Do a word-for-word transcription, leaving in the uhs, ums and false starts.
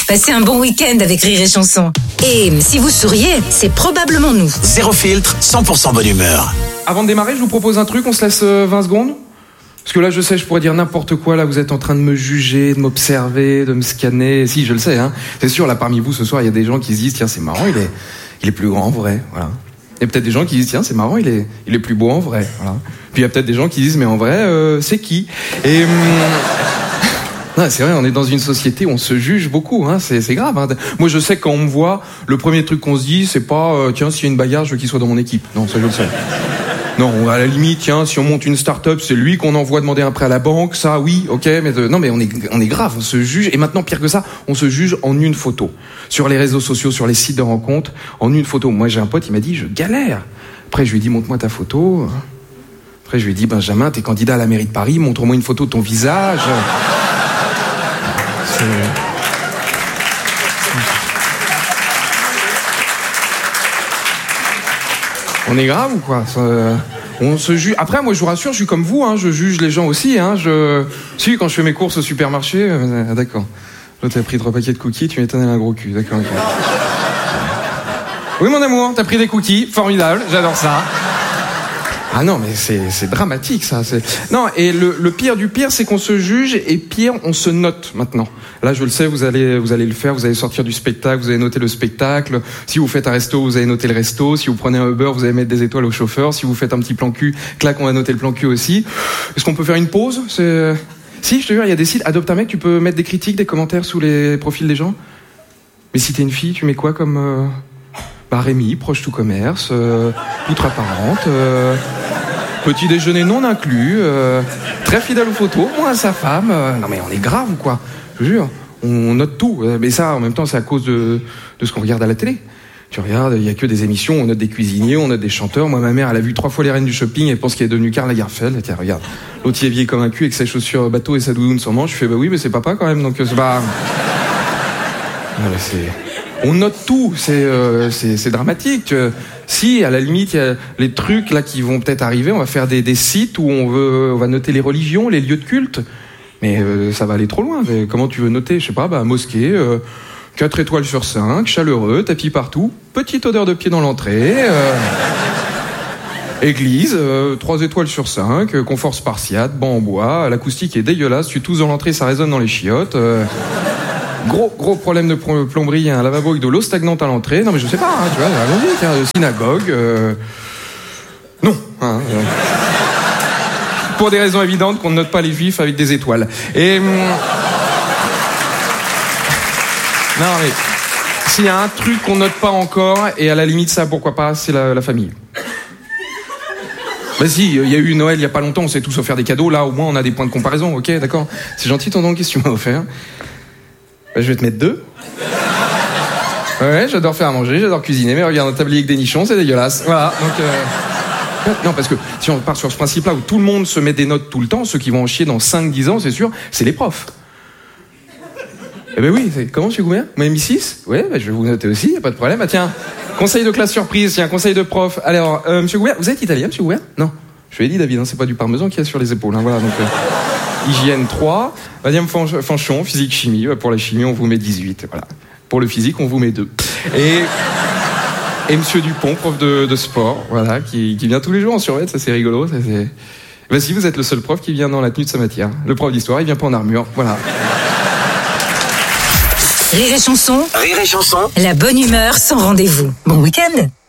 Passez un bon week-end avec Rire et Chanson. Et si vous souriez, c'est probablement nous. Zéro filtre, cent pour cent bonne humeur. Avant de démarrer, je vous propose un truc, on se laisse vingt secondes. Parce que là, je sais, je pourrais dire n'importe quoi. Là, vous êtes en train de me juger, de m'observer, de me scanner. Si, je le sais, hein. C'est sûr, là, parmi vous, ce soir, il y a des gens qui se disent, tiens, c'est marrant, il est, il est plus grand en vrai. Voilà. Il y a peut-être des gens qui disent, tiens, c'est marrant, il est, il est plus beau en vrai. Voilà. Puis il y a peut-être des gens qui disent, mais en vrai, euh, c'est qui? Et... Hum... Non, c'est vrai, on est dans une société où on se juge beaucoup, hein, c'est, c'est grave. Hein. Moi, je sais que quand on me voit, le premier truc qu'on se dit, c'est pas, euh, tiens, s'il y a une bagarre, je veux qu'il soit dans mon équipe. Non, ça, je le sais. Non, à la limite, tiens, si on monte une start-up, c'est lui qu'on envoie demander un prêt à la banque, ça, oui, ok, mais de... non, mais on est, on est grave, on se juge, et maintenant, pire que ça, on se juge en une photo. Sur les réseaux sociaux, sur les sites de rencontres, en une photo. Moi, j'ai un pote, il m'a dit, je galère. Après, je lui ai dit, montre-moi ta photo. Après, je lui ai dit, Benjamin, t'es candidat à la mairie de Paris, montre-moi une photo de ton visage. C'est... On est grave ou quoi? Ça, on se juge. Après, moi, je vous rassure, je suis comme vous, hein, je juge les gens aussi. Hein, je... Si, quand je fais mes courses au supermarché, euh, ah, d'accord. L'autre a pris trois paquets de cookies, tu m'étonnes, elle a un gros cul. D'accord, ok. Oui, mon amour, t'as pris des cookies, formidable, j'adore ça. Ah non, mais c'est, c'est dramatique, ça. C'est... Non, et le, le pire du pire, c'est qu'on se juge, et pire, on se note maintenant. Là, je le sais, vous allez, vous allez le faire, vous allez sortir du spectacle, vous allez noter le spectacle. Si vous faites un resto, vous allez noter le resto. Si vous prenez un Uber, vous allez mettre des étoiles au chauffeur. Si vous faites un petit plan cul, clac, on va noter le plan cul aussi. Est-ce qu'on peut faire une pause? C'est... Si, je te jure, il y a des sites, Adopte un mec, tu peux mettre des critiques, des commentaires sous les profils des gens. Mais si t'es une fille, tu mets quoi comme... Euh... Bah, Rémi, proche tout commerce, euh, outre apparente, euh, petit déjeuner non inclus, euh, très fidèle aux photos, moi à sa femme. Euh, non mais on est grave ou quoi? Je te jure, on note tout. Mais ça, en même temps, c'est à cause de, de ce qu'on regarde à la télé. Tu regardes, il y a que des émissions, on note des cuisiniers, on note des chanteurs. Moi, ma mère, elle a vu trois fois les reines du shopping, elle pense qu'elle est devenue Karl Lagerfeld. Tiens, regarde, l'autre il est vieille comme un cul avec ses chaussures bateau et sa doudoune sur manche. Je fais, bah oui, mais c'est papa quand même, donc c'est pas... Non, mais c'est... On note tout, c'est, euh, c'est, c'est dramatique. Si, à la limite, il y a les trucs là qui vont peut-être arriver, on va faire des, des sites où on, veut, on va noter les religions, les lieux de culte. Mais euh, ça va aller trop loin. Mais comment tu veux noter? Je sais pas, bah, mosquée, euh, quatre étoiles sur cinq, chaleureux, tapis partout, petite odeur de pied dans l'entrée, euh, église, euh, trois étoiles sur cinq, euh, confort spartiate, banc en bois, l'acoustique est dégueulasse, tu tousses dans l'entrée, ça résonne dans les chiottes. Euh, Gros, gros problème de plomberie, il y a un lavabo avec de l'eau stagnante à l'entrée. Non, mais je sais pas, hein, tu vois, allons-y, tiens, synagogue. Euh... Non, hein, euh... pour des raisons évidentes qu'on ne note pas les juifs avec des étoiles. Et. Hum... Non, mais. S'il y a un truc qu'on note pas encore, et à la limite, ça, pourquoi pas, c'est la, la famille. Vas-y, il y a eu Noël il y a pas longtemps, on s'est tous offert des cadeaux, là, au moins, on a des points de comparaison, ok, d'accord? C'est gentil ton don, qu'est-ce que tu m'as offert? Je vais te mettre deux. Ouais, j'adore faire à manger, j'adore cuisiner, mais regarde, un tablier avec des nichons, c'est dégueulasse. Voilà, donc... Euh... Non, parce que si on part sur ce principe-là où tout le monde se met des notes tout le temps, ceux qui vont en chier dans cinq dix ans, c'est sûr, c'est les profs. Eh ben oui, c'est... comment, monsieur Goubert? Vous m'avez mis six? Ouais, bah, je vais vous noter aussi, y a pas de problème. Ah tiens, conseil de classe surprise, tiens, conseil de prof. Alors, euh, monsieur Goubert, vous êtes italien, monsieur Goubert? Non. Je lui ai dit, David, hein, c'est pas du parmesan qu'il y a sur les épaules, hein, voilà, donc... Euh... Hygiène trois, Madame Fanchon, physique chimie. Pour la chimie, on vous met dix-huit. Voilà. Pour le physique, on vous met deux. Et, et Monsieur Dupont, prof de, de sport, voilà, qui, qui vient tous les jours en survêt, ça c'est rigolo. Ça, c'est... Ben si, vous êtes le seul prof qui vient dans la tenue de sa matière. Le prof d'histoire, il vient pas en armure. Voilà. Rire et Chanson. Rire et Chanson. La bonne humeur sans rendez-vous. Bon week-end.